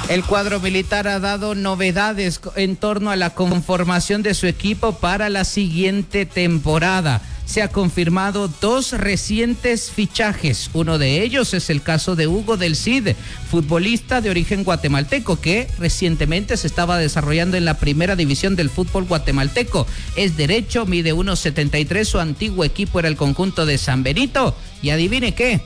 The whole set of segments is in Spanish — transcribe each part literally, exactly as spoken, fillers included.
El cuadro militar ha dado novedades en torno a la conformación de su equipo para la siguiente temporada. Se ha confirmado dos recientes fichajes. Uno de ellos es el caso de Hugo del Cid, futbolista de origen guatemalteco que recientemente se estaba desarrollando en la primera división del fútbol guatemalteco. Es derecho, mide uno setenta y tres, su antiguo equipo era el conjunto de San Benito y adivine qué,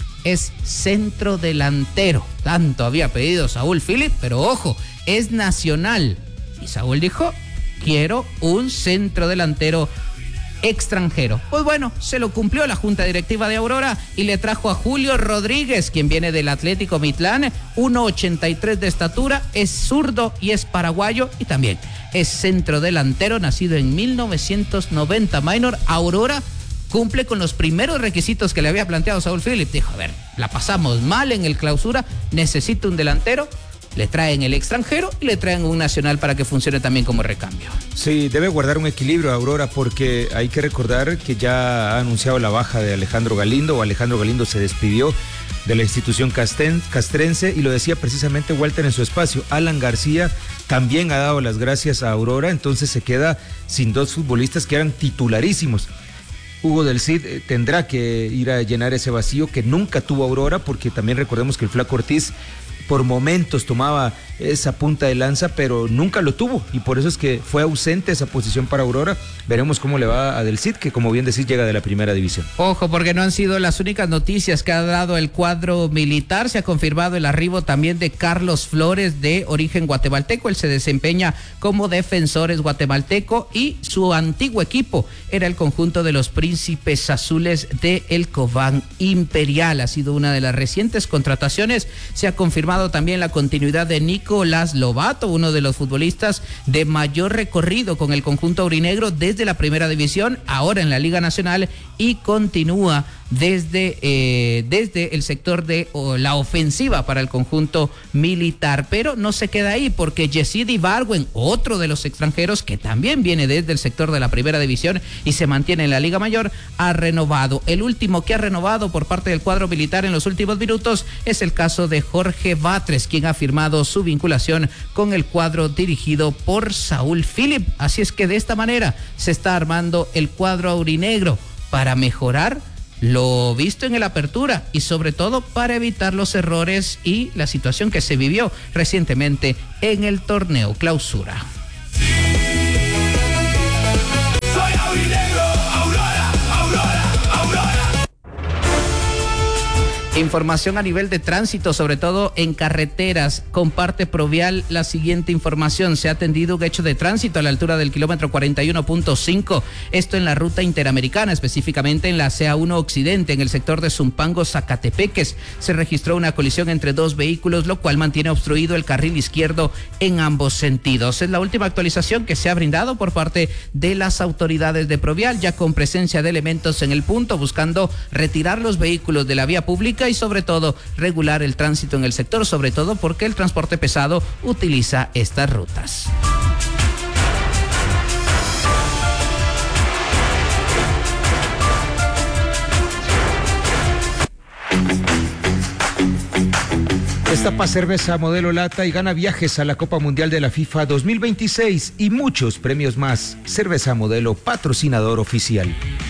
es centro delantero. Tanto había pedido Saúl Philip, pero ojo, es nacional. Y Saúl dijo, quiero un centro delantero extranjero. Pues bueno, se lo cumplió la junta directiva de Aurora y le trajo a Julio Rodríguez, quien viene del Atlético Mitlán, uno ochenta y tres de estatura, es zurdo y es paraguayo y también es centro delantero, nacido en mil novecientos noventa. Minor, Aurora cumple con los primeros requisitos que le había planteado Saúl Philip. Dijo, a ver, la pasamos mal en el clausura, necesito un delantero. Le traen el extranjero y le traen un nacional para que funcione también como recambio. Sí, debe guardar un equilibrio Aurora, porque hay que recordar que ya ha anunciado la baja de Alejandro Galindo, o Alejandro Galindo se despidió de la institución casten, castrense, y lo decía precisamente Walter en su espacio. Alan García también ha dado las gracias a Aurora, entonces se queda sin dos futbolistas que eran titularísimos. Hugo del Cid eh, tendrá que ir a llenar ese vacío que nunca tuvo Aurora, porque también recordemos que el Flaco Ortiz por momentos tomaba esa punta de lanza, pero nunca lo tuvo, y por eso es que fue ausente esa posición para Aurora. Veremos cómo le va a Del Cid, que como bien decís llega de la primera división. Ojo, porque no han sido las únicas noticias que ha dado el cuadro militar. Se ha confirmado el arribo también de Carlos Flores, de origen guatemalteco. Él se desempeña como defensores guatemalteco y su antiguo equipo era el conjunto de los Príncipes Azules de El Cobán Imperial. Ha sido una de las recientes contrataciones. Se ha confirmado también la continuidad de Nicolás Lobato, uno de los futbolistas de mayor recorrido con el conjunto aurinegro desde la primera división, ahora en la Liga Nacional, y continúa desde, eh, desde el sector de oh, la ofensiva para el conjunto militar. Pero no se queda ahí, porque Yesidi Barwen, otro de los extranjeros que también viene desde el sector de la primera división y se mantiene en la Liga Mayor, ha renovado. El último que ha renovado por parte del cuadro militar en los últimos minutos es el caso de Jorge Batres, quien ha firmado su vinculación con el cuadro dirigido por Saúl Philip. Así es que de esta manera se está armando el cuadro aurinegro para mejorar lo visto en el Apertura y sobre todo para evitar los errores y la situación que se vivió recientemente en el torneo Clausura. Soy aurinegro, Aurora, Aurora, Aurora. Información a nivel de tránsito, sobre todo en carreteras. Comparte Provial la siguiente información. Se ha atendido un hecho de tránsito a la altura del kilómetro cuarenta y uno punto cinco. Esto en la ruta interamericana, específicamente en la C A uno Occidente, en el sector de Zumpango, Zacatepeques. Se registró una colisión entre dos vehículos, lo cual mantiene obstruido el carril izquierdo en ambos sentidos. Es la última actualización que se ha brindado por parte de las autoridades de Provial, ya con presencia de elementos en el punto, buscando retirar los vehículos de la vía pública y sobre todo regular el tránsito en el sector, sobre todo porque el transporte pesado utiliza estas rutas. Destapa cerveza modelo lata y gana viajes a la Copa Mundial de la FIFA dos mil veintiséis y muchos premios más. Cerveza modelo, patrocinador oficial.